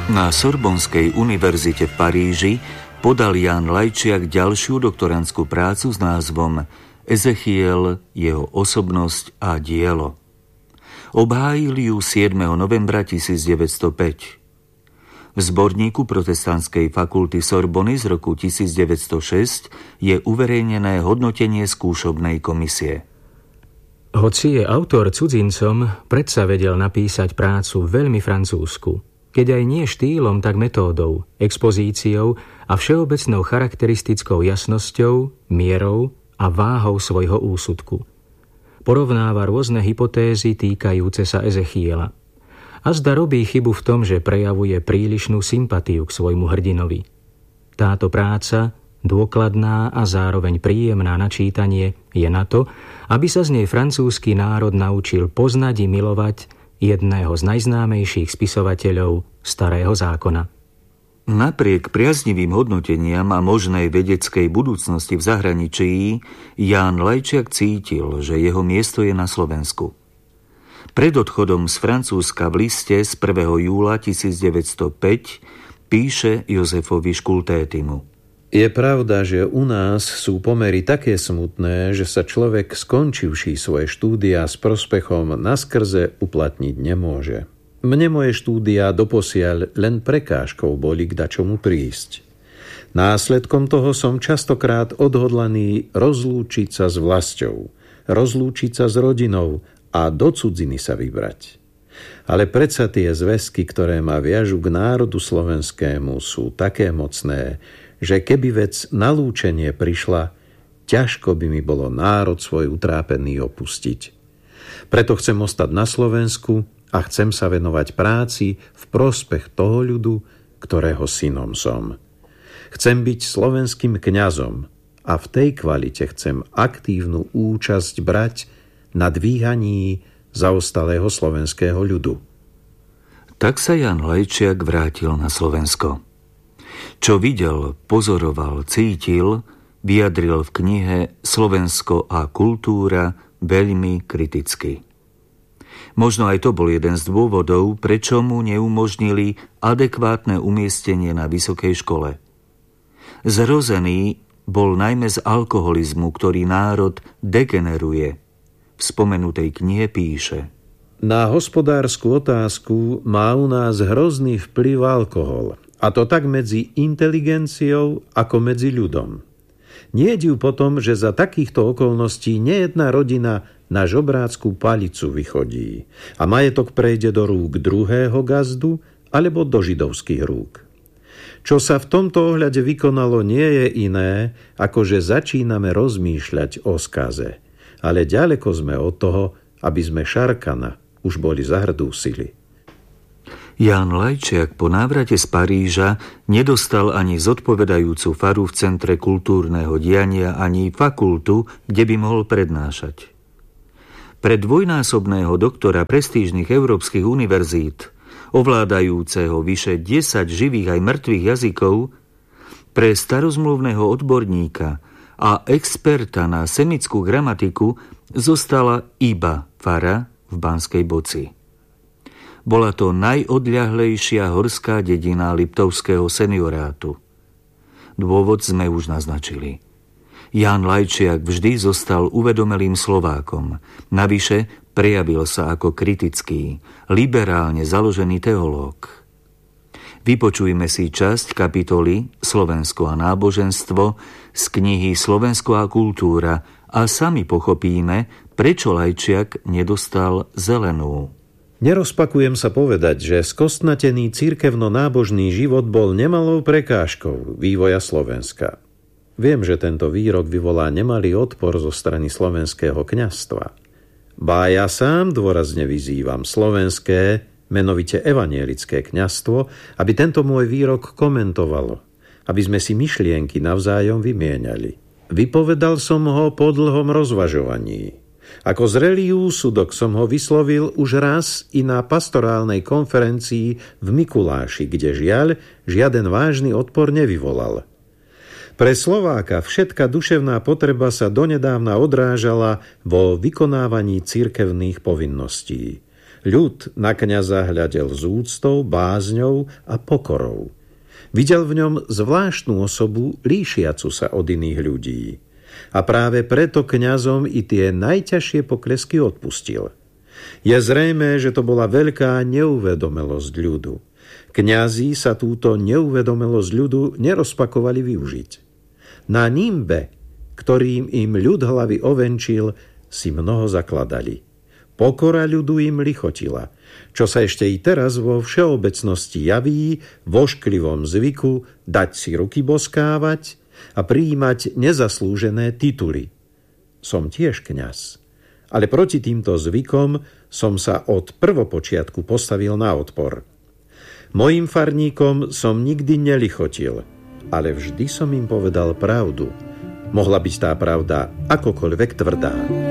Na Sorbonskej univerzite v Paríži podal Ján Lajčiak ďalšiu doktorandskú prácu s názvom Ezechiel, jeho osobnosť a dielo. Obhájil ju 7. novembra 1905. V zborníku protestantskej fakulty Sorbony z roku 1906 je uverejnené hodnotenie skúšobnej komisie. Hoci je autor cudzincom, predsa vedel napísať prácu veľmi francúzsku, keď aj nie štýlom, tak metódou, expozíciou a všeobecnou charakteristickou jasnosťou, mierou a váhou svojho úsudku. Porovnáva rôzne hypotézy týkajúce sa Ezechiela. A zda robí chybu v tom, že prejavuje prílišnú sympatiu k svojmu hrdinovi. Táto práca, dôkladná a zároveň príjemná na čítanie, je na to, aby sa z nej francúzsky národ naučil poznať i milovať jedného z najznámejších spisovateľov Starého zákona. Napriek priaznivým hodnoteniam a možnej vedeckej budúcnosti v zahraničí, Ján Lajčiak cítil, že jeho miesto je na Slovensku. Pred odchodom z Francúzska v liste z 1. júla 1905 píše Jozefovi Škultétimu. Je pravda, že u nás sú pomery také smutné, že sa človek skončivší svoje štúdia s prospechom naskrze uplatniť nemôže. Mne moje štúdia doposiaľ len prekážkou boli k dačomu prísť. Následkom toho som častokrát odhodlaný rozlúčiť sa s vlastou, rozlúčiť sa s rodinou a do cudziny sa vybrať. Ale predsa tie zväzky, ktoré ma viažu k národu slovenskému, sú také mocné, že keby vec na lúčenie prišla, ťažko by mi bolo národ svoj utrápený opustiť. Preto chcem ostať na Slovensku a chcem sa venovať práci v prospech toho ľudu, ktorého synom som. Chcem byť slovenským kňazom a v tej kvalite chcem aktívnu účasť brať na dvíhaní zaostalého slovenského ľudu. Tak sa Ján Lajčiak vrátil na Slovensko. Čo videl, pozoroval, cítil, vyjadril v knihe Slovensko a kultúra veľmi kriticky. Možno aj to bol jeden z dôvodov, prečo mu neumožnili adekvátne umiestnenie na vysokej škole. Zhrozený bol najmä z alkoholizmu, ktorý národ degeneruje. V spomenutej knihe píše: Na hospodársku otázku má u nás hrozný vplyv alkohol, a to tak medzi inteligenciou ako medzi ľudom. Nie je div potom, že za takýchto okolností nejedná rodina na žobráckú palicu vychodí a majetok prejde do rúk druhého gazdu alebo do židovských rúk. Čo sa v tomto ohľade vykonalo, nie je iné, ako že začíname rozmýšľať o skaze. Ale ďaleko sme od toho, aby sme Šarkana už boli zahrdúsili. Ján Lajčiak po návrate z Paríža nedostal ani zodpovedajúcu faru v Centre kultúrneho diania, ani fakultu, kde by mohol prednášať. Pre dvojnásobného doktora prestížnych európskych univerzít, ovládajúceho vyše 10 živých aj mŕtvych jazykov, pre starozmluvného odborníka a experta na semickú gramatiku zostala iba fara v Banskej Boci. Bola to najodľahlejšia horská dedina Liptovského seniorátu. Dôvod sme už naznačili. Ján Lajčiak vždy zostal uvedomelým Slovákom. Navyše prejavil sa ako kritický, liberálne založený teológ. Vypočujme si časť kapitoly Slovensko a náboženstvo z knihy Slovensko a kultúra a sami pochopíme, prečo Lajčiak nedostal zelenú. Nerozpakujem sa povedať, že skostnatený cirkevno-nábožný život bol nemalou prekážkou vývoja Slovenska. Viem, že tento výrok vyvolá nemalý odpor zo strany slovenského kňazstva. Ba ja sám dôrazne vyzývam slovenské, menovite evanielické kňazstvo, aby tento môj výrok komentovalo, aby sme si myšlienky navzájom vymieniali. Vypovedal som ho po dlhom rozvažovaní. Ako zrelý úsudok som ho vyslovil už raz i na pastorálnej konferencii v Mikuláši, kde žiaľ žiaden vážny odpor nevyvolal. Pre Slováka všetka duševná potreba sa donedávna odrážala vo vykonávaní cirkevných povinností. Ľud na kňaza hľadel s úctou, bázňou a pokorou. Videl v ňom zvláštnu osobu, líšiacu sa od iných ľudí. A práve preto kňazom i tie najťažšie poklesky odpustil. Je zrejmé, že to bola veľká neuvedomelosť ľudu. Kňazi sa túto neuvedomelosť ľudu nerozpakovali využiť. Na nimbe, ktorým im ľud hlavy ovenčil, si mnoho zakladali. Pokora ľudu im lichotila, čo sa ešte i teraz vo všeobecnosti javí v ošklivom zvyku dať si ruky boskávať a prijímať nezaslúžené tituly. Som tiež kňaz, ale proti týmto zvykom som sa od prvopočiatku postavil na odpor. Mojim farníkom som nikdy nelichotil, ale vždy som im povedal pravdu. Mohla byť tá pravda akokoľvek tvrdá.